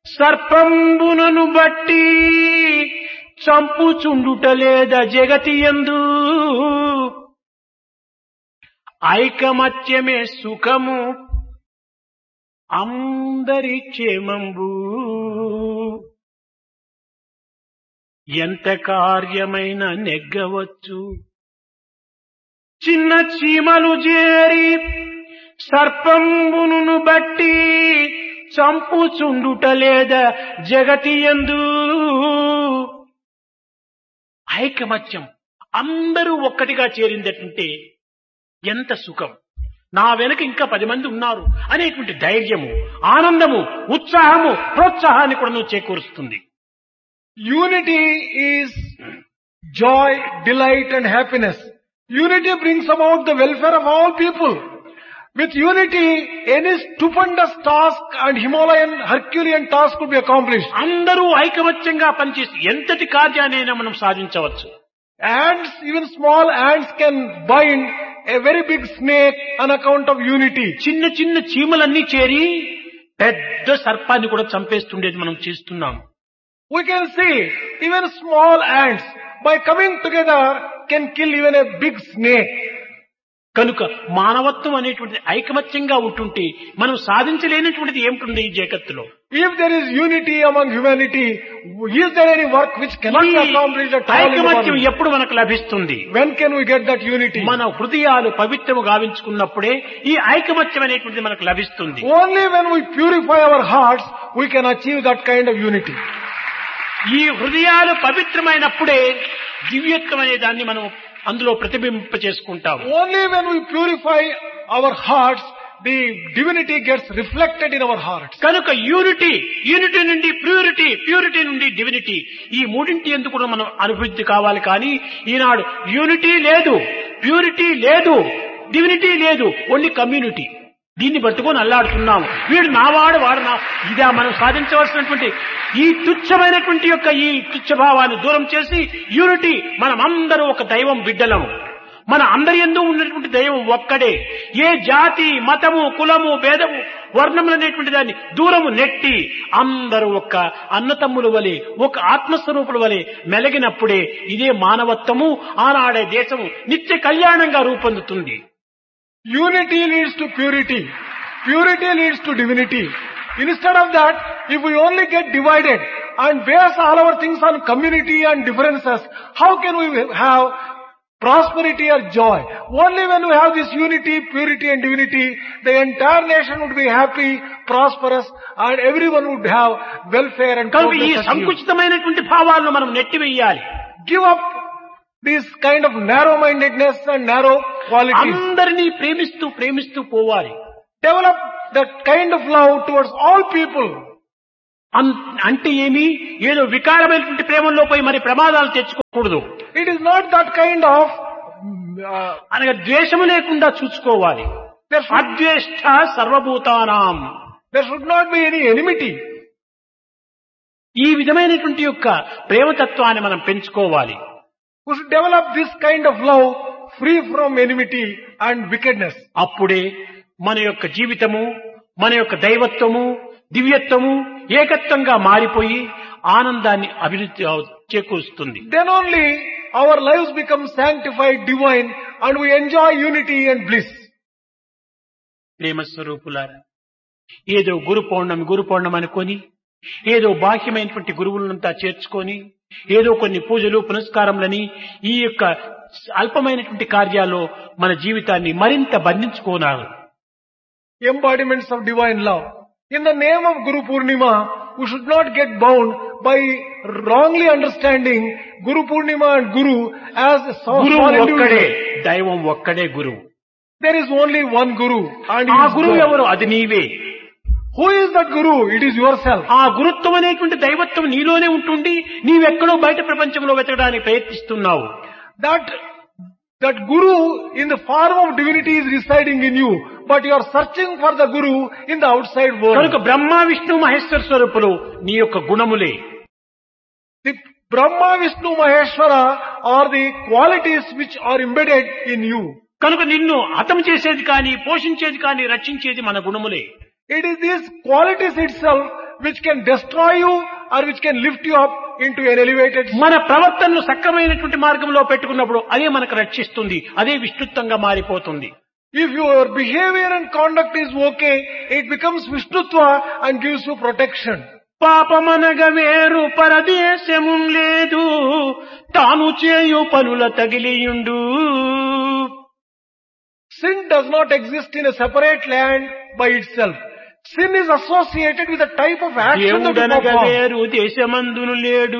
సర్పంబునను బట్టి చంపుచుండుట లేదా జగతియందు ఐకమత్యమే సుఖము అందరి క్షేమంబు. ఎంత కార్యమైన నెగ్గవచ్చు చిన్న చీమలు చేరి సర్పంబును బట్టి చంపుచుండుట లేదా జగతియందు ఐకమత్యం అందరూ ఒక్కటిగా చేరిందంటే ఎంత సుఖం, నా వెనుక ఇంకా 10 మంది ఉన్నారు అనేటువంటి ధైర్యము, ఆనందము, ఉత్సాహము, ప్రోత్సాహాన్ని కూడా నువ్వు చేకూరుస్తుంది. Unity is joy, delight and happiness. Unity brings about the welfare of all people. With unity, any stupendous task and Himalayan, Herculean task could be accomplished. అందరూ ఐకమత్యంగా పనిచేసి ఎంతటి కార్యాన్నైనా మనం సాధించవచ్చు. Ants, even small ants can bind a very big snake on account of unity. చిన్న చిన్న చీమలన్నీ చేరి పెద్ద సర్పాన్ని కూడా చంపేస్తుండేది మనం చేస్తున్నాం. We can see even small ants by coming together can kill even a big snake. కనుక మానవత్వం అనేటువంటిది ఐకమత్యంగా ఉంటుంటే మనం సాధించలేనటువంటిది ఏమిటి ఈ జగత్తులో? If there is unity among humanity, is there any work which cannot be accomplished at all in the ఐకమత్యం world? ఎప్పుడు మనకు లభిస్తుంది? When can we get that unity? మన హృదయాలు పవిత్రము గావించుకున్నప్పుడే ఈ ఐకమత్యం అనేటువంటిది మనకు లభిస్తుంది. Only when we purify our hearts, we can achieve that kind of unity. ఈ హృదయాలు పవిత్రమైనప్పుడే దివ్యత్వం అనే దాన్ని మనం అందులో ప్రతిబింబ చేసుకుంటాం. Only when we purify our hearts, the divinity gets reflected in our hearts. కనుక యూనిటీ నుండి ప్యూరిటీ నుండి డివినిటీ, ఈ మూడింటి ఎందుకు కూడా మనం అభివృద్ధి కావాలి. కానీ ఈనాడు యూనిటీ లేదు, ప్యూరిటీ లేదు, డివినిటీ లేదు, ఓన్లీ కమ్యూనిటీ. దీన్ని పట్టుకొని అల్లాడుతున్నాము. వీడు నావాడు, వాడు నా, ఇదా మనం సాధించవలసినటువంటి ఈ తుచ్చమైనటువంటి యొక్క ఈ తుచ్చభావాన్ని దూరం చేసి యూనిటీ, మనం అందరూ ఒక దైవం బిడ్డలము, మన అందరి యందు ఉన్నటువంటి దైవం ఒక్కడే. ఏ జాతి, మతము, కులము, భేదము, వర్ణములు అనేటువంటి దాన్ని దూరము నెట్టి అందరూ ఒక అన్నతమ్ముల వలె, ఒక ఆత్మస్వరూపుల వలె మెలగినప్పుడే ఇదే మానవత్వము, ఆనాడే దేశము నిత్య కళ్యాణంగా రూపొందుతుంది. Unity leads to purity. Purity leads to divinity. Instead of that, if we only get divided and base all our things on community and differences, how can we have prosperity or joy? Only when we have this unity, purity and divinity, the entire nation would be happy, prosperous and everyone would have welfare and కనుక ఈ progress. సంకుచితమైనటువంటి భావాలను మనం నెట్టివేయాలి. Give up this kind of narrow-mindedness and narrow qualities. అందరినీ ప్రేమిస్తూ పోవాలి. Develop that kind of love towards all people. అంటే ఏమి, ఏదో వికారమైనటువంటి ప్రేమల్లో పోయి మరి ప్రమాదాలు తెచ్చుకోకూడదు. It is not that kind of అనగా ద్వేషము లేకుండా చూసుకోవాలి. అద్వేష్ట సర్వభూతానాం. There should not be any enmity. ఈ విధమైనటువంటి యొక్క ప్రేమతత్వాన్ని మనం పెంచుకోవాలి. We should develop this kind of love free from enmity and wickedness. అప్పుడే మన యొక్క జీవితము, మన యొక్క దైవత్వము, దివ్యత్వము ఏకత్వంగా మారిపోయి ఆనందాన్ని అభివృద్ధి చేకూరుస్తుంది. Then only our lives become sanctified, divine and we enjoy unity and bliss. ప్రేమ స్వరూపులారా, ఏదో గురు పౌర్ణమి అనుకొని ఏదో బాహ్యమైనటువంటి గురువులంతా చేర్చుకొని ఏదో కొన్ని పూజలు పునస్కారములని ఈ యొక్క అల్పమైనటువంటి కార్యాల్లో మన జీవితాన్ని మరింత బంధించుకోనారు. Embodiments of divine love. In the name of Guru Purnima, we should not get bound by wrongly understanding Guru Purnima and Guru as a గురువు small ఒక్కడే, individual. దైవం ఒక్కడే గురువు. There is only one Guru and he ఆ is గురువు God. ఎవరు? అది నీవే. Who is that Guru? It is yourself. ఆ గురుత్వం అనేటువంటి దైవత్వం నీలోనే ఉంటుండి నీవెక్కడో బయట ప్రపంచంలో వెతకడానికి ప్రయత్నిస్తున్నావు. That Guru in the form of divinity is residing in you, but you are searching for the Guru in the outside world. కనుక బ్రహ్మ విష్ణు మహేశ్వర స్వరూపులు నీ యొక్క గుణములే. The Brahma, Vishnu, Maheshwara are the qualities which are embedded in you. కనుక నిన్ను హతం చేసేది కానీ, పోషించేది కానీ, రక్షించేది మన గుణములే. It is these qualities itself which can destroy you or which can lift you up into an elevated state. మన ప్రవర్తనను సక్రమైనటువంటి మార్గంలో పెట్టుకున్నప్పుడు అదే మనకు రక్షిస్తుంది, అదే విష్ణుత్వంగా మారిపోతుంది. If your behavior and conduct is okay, it becomes Vishnutva and gives you protection. పాపమనగ వేరు పరదేశము లేదు, తాను చేయు పనుల తగిలియుండు. Sin does not exist in a separate land by itself. Sin is associated with the type of action that you దేవుడనగ perform. వేరు దేశమందును లేడు,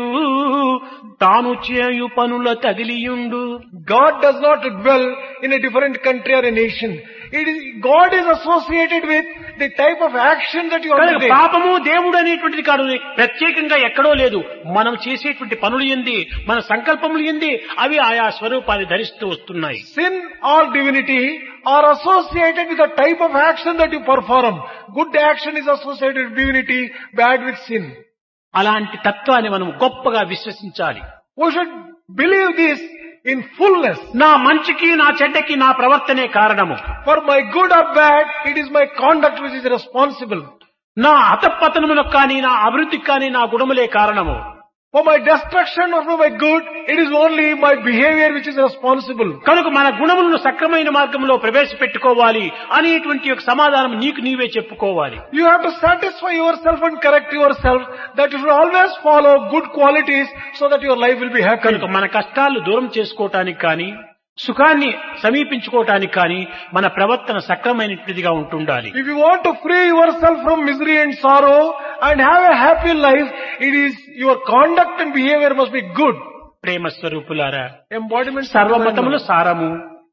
తాను చేయు పనుల తగిలియుండు. God does not dwell in a different country or a nation. God is associated with the type of action that you కనుక undertake. పాపము దేవుడు అనేటువంటిది కాదు, ప్రత్యేకంగా ఎక్కడో లేదు. మనం చేసేటువంటి పనులు ఏంది, మన సంకల్పములు ఏంది, అవి ఆయా స్వరూపాన్ని ధరిస్తూ వస్తున్నాయి. Sin or divinity are associated with the type of action that you perform. Good action is associated with divinity, bad with sin. అలాంటి తత్వాన్ని మనం గొప్పగా విశ్వసించాలి. We should believe this in fullness. నా మంచికి నా చెడ్డకి నా ప్రవర్తనే కారణము. For my good or bad, it is my conduct which is responsible. నా అధపతనములకు కానీ నా అభివృద్ధికి కానీ నా గుణములే కారణము. For my destruction or for my good, it is only my behavior which is responsible. కనుక మన గుణములను సక్రమైన మార్గంలో ప్రవేశపెట్టుకోవాలి అనేటువంటి ఒక సమాధానం నీకు నీవే చెప్పుకోవాలి. You have to satisfy yourself and correct yourself that you should always follow good qualities so that your life will be happy. కనుక మన కష్టాలు దూరం చేసుకోవటానికి కానీ సుఖాన్ని సమీపించుకోవటానికి కానీ మన ప్రవర్తన సక్రమైనటువంటిదిగా ఉంటుండాలి. If you want to free yourself from misery and sorrow and have a happy life, it is your conduct and behavior must be good. ప్రేమ స్వరూపులారా, Embodiment of సర్వమతముల సారము,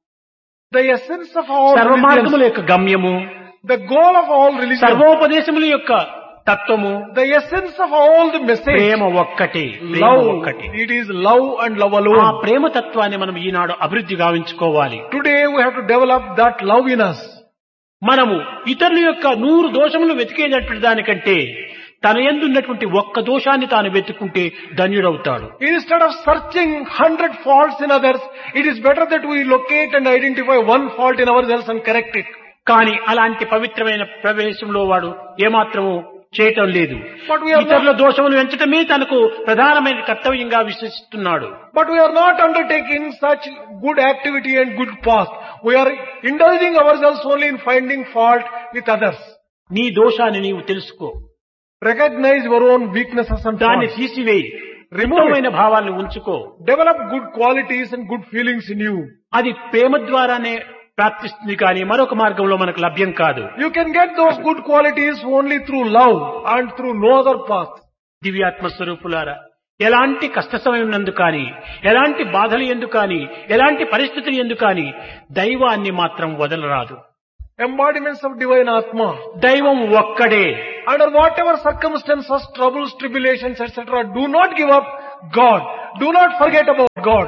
the essence of all సర్వమార్గముల religions, యొక్క గమ్యము, the goal of all religions, సర్వోపదేశముల యొక్క తత్వము, the essence of all the message, ప్రేమ ఒక్కటే, ప్రేమ love. ఒక్కటే. It is love and love ఆ alone. ప్రేమ తత్వాన్ని మనం ఈనాడు అభివృద్ధి గావించుకోవాలి. Today we have to develop that love in us. మనము ఇతరుల యొక్క 100 దోషములు వెతికేటటువంటి దానికంటే తన యందు ఉన్నటువంటి ఒక్క దోషాన్ని తాను వెతుక్కుంటే ధన్యుడవుతాడు. Instead of searching 100 faults in others, it is better that we locate and identify one fault in ourselves and correct it. కానీ అలాంటి పవిత్రమైన ప్రవేశంలో వాడు ఏమాత్రము చేయటం లేదు. But we are ఇతరుల దోషములు ఎంచటమే తనకు ప్రధానమైన కర్తవ్యంగా విశ్వసిస్తున్నాడు. But we are not undertaking such good activity and good path. We are indulging ourselves only in finding fault with others. నీ దోషాన్ని నీవు తెలుసుకో, Recognize your own weaknesses and దాన్ని faults. తీసివేయి, Remove it. ఉత్తమమైన భావాలను ఉంచుకో. Develop good qualities and good feelings in you. అది ప్రేమ ద్వారానే ప్రాప్తిస్తుంది కానీ మరొక మార్గంలో మనకు లభ్యం కాదు. You can get those good qualities only through love and through no other path. దివ్యాత్మ స్వరూపులారా, ఎలాంటి కష్ట సమయం నందు కానీ, ఎలాంటి బాధలు ఎందు కానీ, ఎలాంటి పరిస్థితులు ఎందు కానీ దైవాన్ని మాత్రం వదలరాదు. Embodiments of divine Atma. దైవం ఒక్కడే. Under whatever circumstances, troubles, tribulations, etc., do not give up God. Do not forget about God.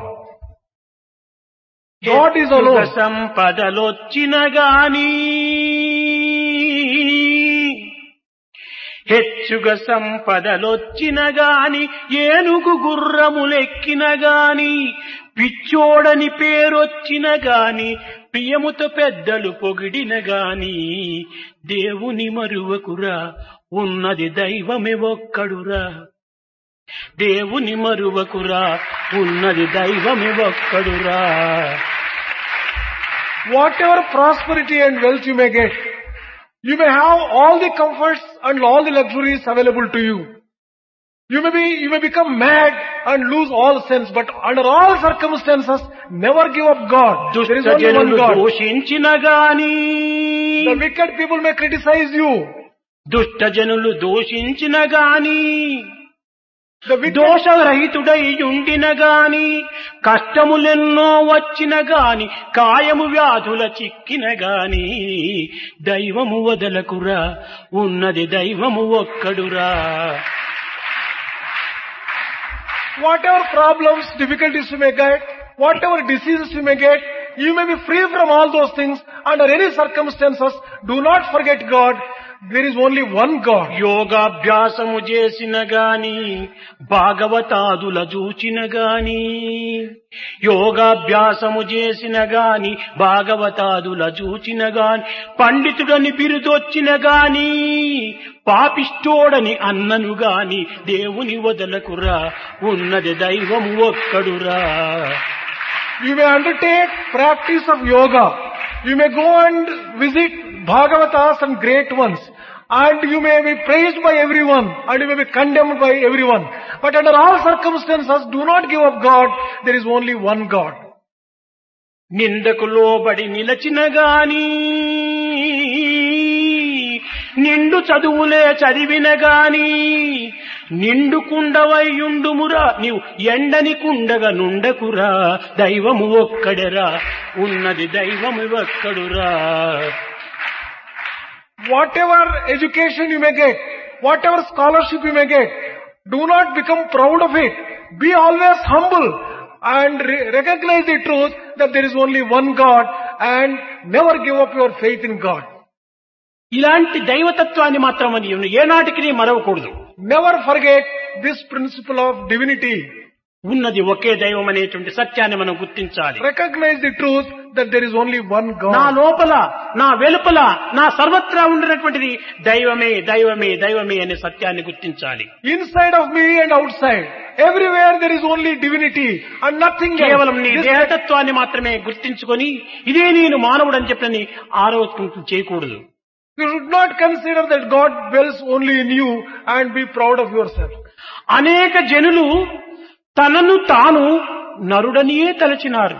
God is హెచ్చుగ alone. సంపదలొచ్చిన గాని, హెచ్చుగ సంపదలొచ్చిన గాని, ఏనుగు గుర్రములెక్కిన గాని, పిచ్చోడని పేరొచ్చిన గాని, ప్రియముతో పెద్దలు పొగిడిన గాని, దేవుని మరువకురా, ఉన్నది దైవమే ఒక్కడురా. దేవుని మరువకురా, ఉన్నది దైవమే ఒక్కడురా. Whatever prosperity and wealth you may get, you may have all the comforts and all the luxuries available to you. You may become mad and lose all sense, but under all circumstances, never give up God. There is దుష్ట only one జనులు God. దోషించిన గాని, The wicked people may criticize you. దుష్ట జనులు దోషించిన గాని, The wicked, దోషరహితుడై ఉండిన గాని, కష్టములెన్నో వచ్చిన గాని, కాయము వ్యాధుల చిక్కిన గాని, దైవము వదలకురా, ఉన్నది దైవము ఒక్కడురా. whatever problems, difficulties you may get, whatever diseases you may get, you may be free from all those things. Under any circumstances, do not forget God. there is only one God. యోగాభ్యాసము చేసిన గాని భాగవతాదుల చూచిన గాని, యోగాభ్యాసము చేసిన గాని భాగవతాదుల చూచిన గాని, పండితుడని బిరుదొచ్చిన గాని పాపిష్టోడని అన్నను గాని దేవుని వదలకురా, ఉన్నది దైవము ఒక్కడురా. You may undertake practice of yoga. You may go and visit Bhagavatas and great ones. And you may be praised by everyone. And you may be condemned by everyone. But under all circumstances, do not give up God. There is only one God. నిందకు లోబడి నిలచిన గాని, నిండు చదువులే చదివిన గాని, నిండు కుండవయ్యుండుమురా, నీవు ఎండని కుండగా నుండకురా, దైవము ఒక్కడరా, ఉన్నది దైవము ఒక్కడురా. Whatever education you may get, whatever scholarship you may get, do not become proud of it. Be always humble and recognize the truth that there is only one God and never give up your faith in God. ఇలాంటి దైవతత్వాన్ని మాత్రం ఏనాటికి మరవకూడదు. Never forget this principle of divinity. ఉన్నది ఒకే దైవం అనేటువంటి సత్యాన్ని మనం గుర్తించాలి. Recognize the truth that there is only one God. నా లోపల, నా వెలుపల, నా సర్వత్రా ఉండినటువంటిది దైవమే దైవమే దైవమే అనే సత్యాన్ని గుర్తించాలి. Inside of me and outside, everywhere there is only divinity and nothing else. కేవలం నీ దేహతత్వాన్ని మాత్రమే గుర్తించుకొని ఇదే నేను మానవుడు అని చెప్పని ఆరోపణ చేయకూడదు. You should not consider that God dwells only in you and be proud of yourself. అనేక జనులు తనను తాను నరుడనియే తలచినారు.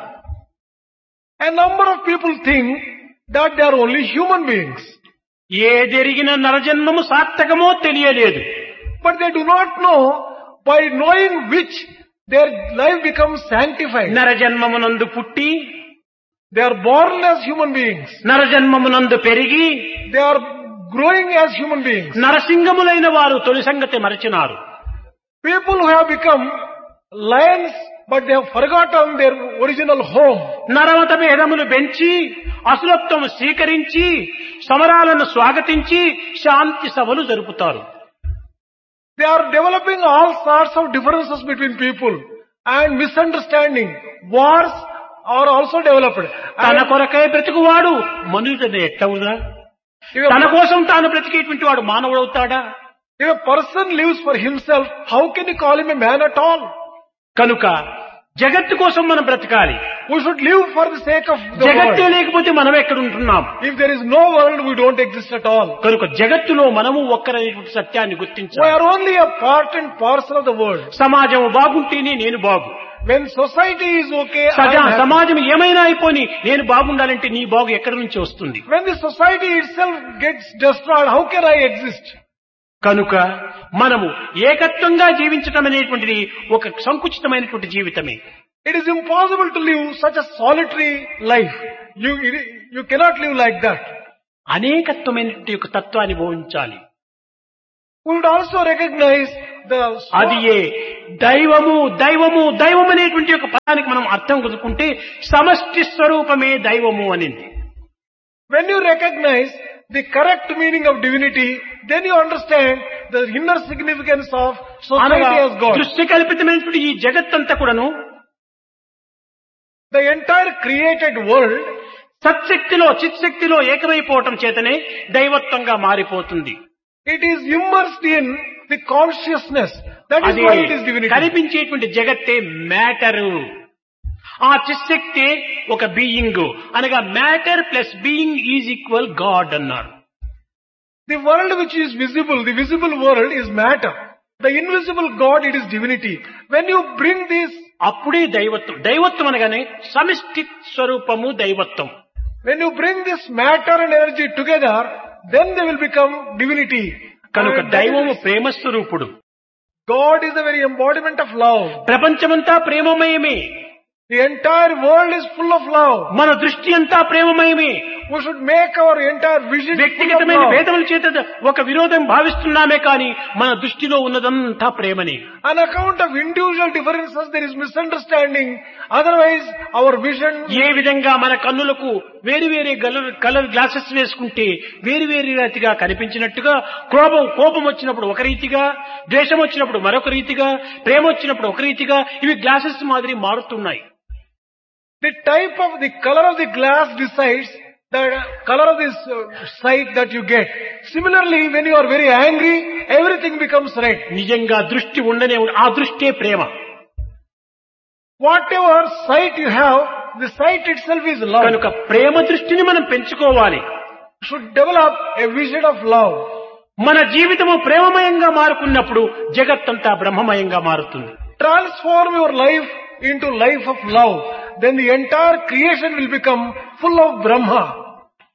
A number of people think that they are only human beings. ఏ జరిగిన నరజన్మము సార్థకమో తెలియలేదు. But they do not know by knowing which their life becomes sanctified. నరజన్మమునందు పుట్టి, They are born as human beings. నరజన్మమునందు పెరిగి, They are growing as human beings. నరసింగములైన వారు తొలి సంగతి మరచినారు. People who have become lions, but they have forgotten their original home. నరమత భేదములు పెంచి, అసురత్వము స్వీకరించి, సమరాలను స్వాగతించి శాంతి సభలు జరుపుతారు. They are developing all sorts of differences between people and misunderstanding. Wars are also developed. తన కొరకై బ్రతుకువాడు మనుషుడు ఎట్లవుదా? తన కోసం తాను బ్రతికేటువంటి వాడు మానవుడవుతాడా? If a person lives for himself, how can you call him a man at all? కనుక జగత్తు కోసం మనం బ్రతకాలి. We should live for the sake of the జగత్తే world. లేకపోతే మనం ఎక్కడ ఉంటున్నాం? If there is no world, we don't exist at all. కనుక జగత్తులో మనము ఒక్కరైనటువంటి సత్యాన్ని We గుర్తించాలి. are only a part and parcel of the world. సమాజం బాగుంటేనే నేను బాగు. When society is okay, I am happy. సమాజం ఏమైనా అయిపోయి నేను బాగుండాలంటే నీ బాగు ఎక్కడి నుంచి వస్తుంది? When the society itself gets destroyed, how can I exist? కనుక మనము ఏకత్వంగా జీవించటం అనేటువంటిది ఒక సంకుచితమైనటువంటి జీవితమే. It is impossible to live such a solitary life. You cannot live like that. అనేకత్వమైనటువంటి ఒక తత్వాన్ని బోధించాలి. We would also recognize అది ఏ దైవము దైవము దైవం అనేటువంటి ఒక పదానికి మనం అర్థం కుదుకుంటే సమష్టి స్వరూపమే దైవము అనింది. When you recognize the correct meaning of divinity, then you understand the inner significance of society as God. దృష్టి కల్పితమైనటువంటి ఈ జగత్తంతా కూడాను, The entire created world, సత్శక్తిలో చిత్శక్తిలో ఏకమైపోవటం చేతనే దైవత్వంగా మారిపోతుంది. it is immersed in the consciousness. That is why it is divinity. కనిపించేటువంటి జగత్తే matter. ఆ చిత్శక్తి ఒక being అనగా matter plus being is equal God అన్నారు. The world which is visible, the visible world is matter. The invisible God, it is divinity. When you bring this, అప్పుడే దైవత్వం. దైవత్వం అనగానే సమిష్టి స్వరూపము దైవత్వం. when you bring this matter and energy together, then they will become divinity. కనుక And దైవము ప్రేమ స్వరూపుడు. God is the very embodiment of love. ప్రపంచమంతా ప్రేమమయమే. The entire world is full of love. మన దృష్టి అంతా ప్రేమమయమే. We should make our entire vision full of వ్యక్తిగతమైన love. భేదముల చేత ఒక విరోధం భావిస్తున్నామే కానీ మన దృష్టిలో ఉన్నదంతా ప్రేమని. On account of individual differences, there is misunderstanding. Otherwise, our vision. ఏ విధంగా మన కన్నులకు వేరు వేరే కలర్ గ్లాసెస్ వేసుకుంటే వేరు వేరు రీతిగా కనిపించినట్టుగా కోపం వచ్చినప్పుడు ఒక రీతిగా, ద్వేషం వచ్చినప్పుడు మరొక రీతిగా, ప్రేమ వచ్చినప్పుడు ఒక రీతిగా ఇవి గ్లాసెస్ మాదిరి మారుతున్నాయి. The type of the color of the glass decides the color of this sight that you get. Similarly, when you are very angry, everything becomes red. నిజంగా దృష్టి ఉండనే ఆ దృష్టే ప్రేమ. Whatever sight you have, the sight itself is love. కనుక ప్రేమ దృష్టిని మనం పెంచుకోవాలి. Should develop a vision of love. మన జీవితము ప్రేమమయంగా మారుకున్నప్పుడు జగత్తంతా బ్రహ్మమయంగా మారుతుంది. Transform your life into life of love. Then the entire creation will become full of Brahma.